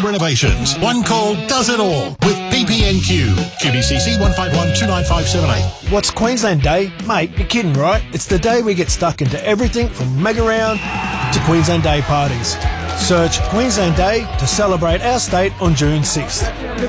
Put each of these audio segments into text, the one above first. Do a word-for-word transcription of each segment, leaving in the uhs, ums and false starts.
home renovations. One call does it all with B P N Q. Q B C C one five one two nine five seven eight. What's Queensland Day? Mate, you're kidding, right? It's the day we get stuck into everything from Mega Round to Queensland Day parties. Search Queensland Day to celebrate our state on June sixth.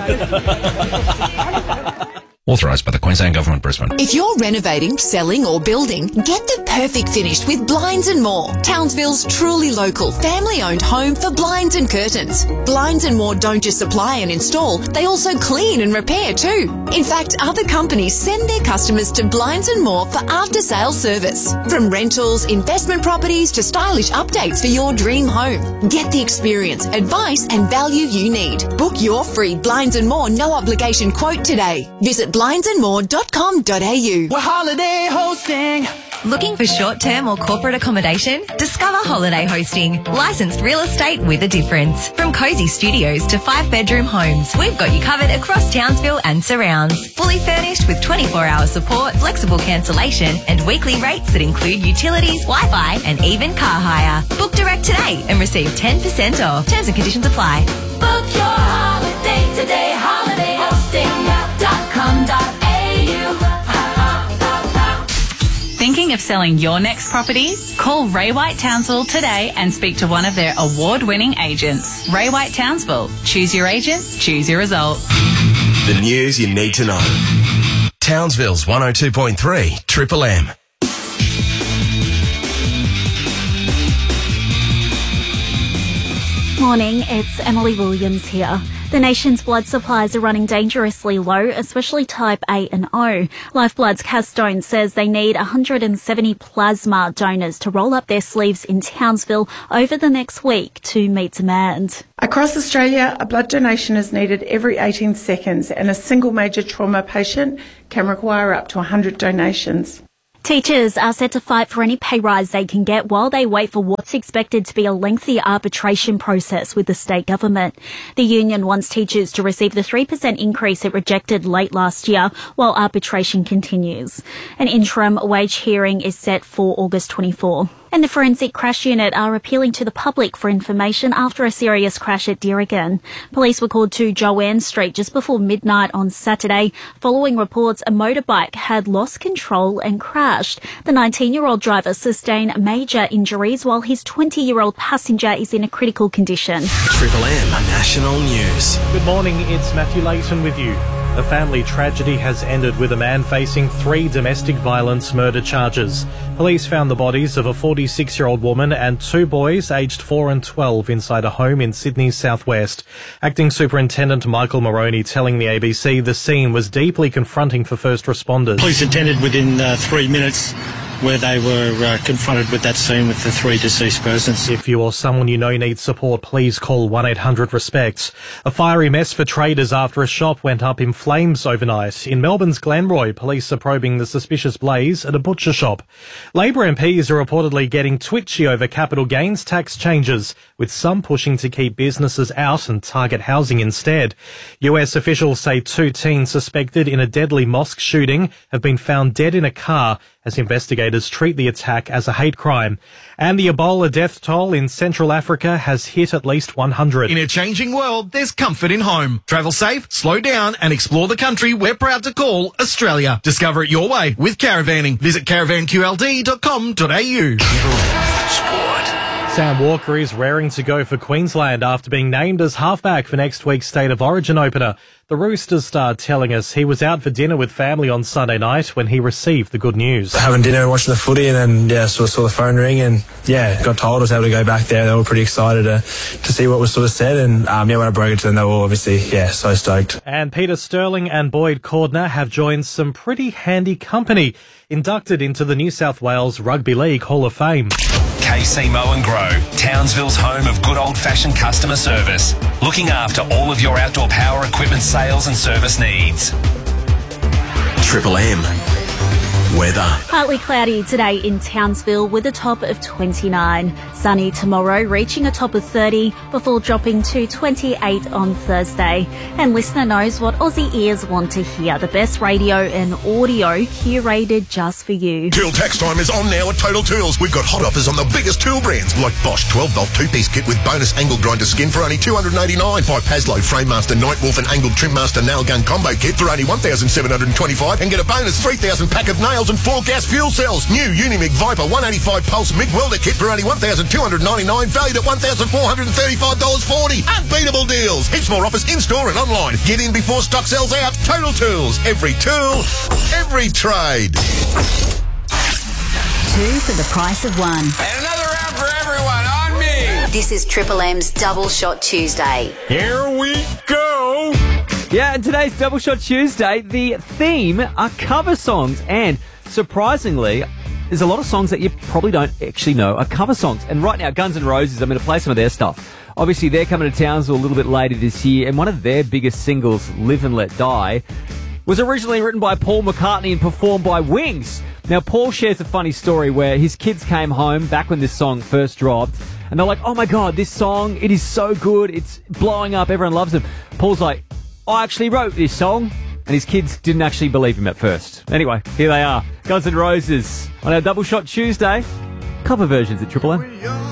Authorised by the Queensland Government, Brisbane. If you're renovating, selling or building, get the perfect finish with Blinds and More. Townsville's truly local, family-owned home for blinds and curtains. Blinds and More don't just supply and install, they also clean and repair too. In fact, other companies send their customers to Blinds and More for after-sales service. From rentals, investment properties to stylish updates for your dream home. Get the experience, advice and value you need. Book your free Blinds and More no-obligation quote today. Visit blinds and more dot com dot a u. We're holiday hosting. Looking for short-term or corporate accommodation? Discover Holiday Hosting. Licensed real estate with a difference. From cosy studios to five-bedroom homes, we've got you covered across Townsville and surrounds. Fully furnished with twenty-four hour support, flexible cancellation and weekly rates that include utilities, Wi-Fi and even car hire. Book direct today and receive ten percent off. Terms and conditions apply. Book your holiday today. holiday hosting dot com dot a u. Thinking of selling your next property? Call Ray White Townsville today and speak to one of their award-winning agents. Ray White Townsville. Choose your agent, choose your result. The news you need to know. Townsville's one oh two point three Triple M. Morning, it's Emily Williams here. The nation's blood supplies are running dangerously low, especially type A and O. Lifeblood's Cass Stone says they need one hundred seventy plasma donors to roll up their sleeves in Townsville over the next week to meet demand. Across Australia, a blood donation is needed every eighteen seconds and a single major trauma patient can require up to one hundred donations. Teachers are set to fight for any pay rise they can get while they wait for what's expected to be a lengthy arbitration process with the state government. The union wants teachers to receive the three percent increase it rejected late last year while arbitration continues. An interim wage hearing is set for August twenty-fourth. And the Forensic Crash Unit are appealing to the public for information after a serious crash at Dirrigan. Police were called to Joanne Street just before midnight on Saturday following reports a motorbike had lost control and crashed. The nineteen-year-old driver sustained major injuries while his twenty-year-old passenger is in a critical condition. Triple M National News. Good morning, it's Matthew Layton with you. A family tragedy has ended with a man facing three domestic violence murder charges. Police found the bodies of a forty-six-year-old woman and two boys aged four and twelve inside a home in Sydney's southwest. Acting Superintendent Michael Moroney telling the A B C the scene was deeply confronting for first responders. Police attended within uh, three minutes where they were uh, confronted with that scene with the three deceased persons. If you or someone you know needs support, please call one eight hundred RESPECT. A fiery mess for traders after a shop went up in flames overnight. In Melbourne's Glenroy, police are probing the suspicious blaze at a butcher shop. Labor M Ps are reportedly getting twitchy over capital gains tax changes, with some pushing to keep businesses out and target housing instead. U S officials say two teens suspected in a deadly mosque shooting have been found dead in a car as investigators treat the attack as a hate crime. And the Ebola death toll in Central Africa has hit at least one hundred. In a changing world, there's comfort in home. Travel safe, slow down and explore the country we're proud to call Australia. Discover it your way with caravanning. Visit caravan q l d dot com dot a u. Sam Walker is raring to go for Queensland after being named as halfback for next week's State of Origin opener. The Roosters star telling us he was out for dinner with family on Sunday night when he received the good news. Having dinner and watching the footy and then, yeah, sort of saw the phone ring and, yeah, got told I was able to go back there. They were pretty excited to, to see what was sort of said and, um, yeah, when I broke it to them, they were obviously, yeah, so stoked. And Peter Sterling and Boyd Cordner have joined some pretty handy company, inducted into the New South Wales Rugby League Hall of Fame. K C Mow and Grow, Townsville's home of good old-fashioned customer service, looking after all of your outdoor power equipment sales and service needs. Triple M weather. Partly cloudy today in Townsville with a top of twenty-nine. Sunny tomorrow, reaching a top of thirty before dropping to twenty-eight on Thursday. And listener knows what Aussie ears want to hear. The best radio and audio curated just for you. Tool tax time is on now at Total Tools. We've got hot offers on the biggest tool brands like Bosch twelve volt two-piece kit with bonus angle grinder skin for only two hundred eighty-nine dollars. Buy Paslow Framemaster Nightwolf and angled Trimmaster nail gun combo kit for only one thousand seven hundred twenty-five dollars and get a bonus three thousand pack of nails and four gas fuel cells. New Unimig Viper one eighty-five pulse MIG welder kit for only one thousand two hundred ninety-nine dollars, valued at one thousand four hundred thirty-five dollars forty. Unbeatable deals. Heaps more offers in-store and online. Get in before stock sells out. Total Tools. Every tool, every trade. Two for the price of one. And another round for everyone on me. This is Triple M's Double Shot Tuesday. Here we go. Yeah, and today's Double Shot Tuesday, the theme are cover songs. And surprisingly, there's a lot of songs that you probably don't actually know are cover songs. And right now, Guns N' Roses, I'm going to play some of their stuff. Obviously, they're coming to Townsville a little bit later this year. And one of their biggest singles, Live and Let Die, was originally written by Paul McCartney and performed by Wings. Now, Paul shares a funny story where his kids came home back when this song first dropped, and they're like, oh my God, this song, it is so good, it's blowing up, everyone loves it. Paul's like, I actually wrote this song, and his kids didn't actually believe him at first. Anyway, here they are, Guns N' Roses, on our Double Shot Tuesday, cover versions at Triple M.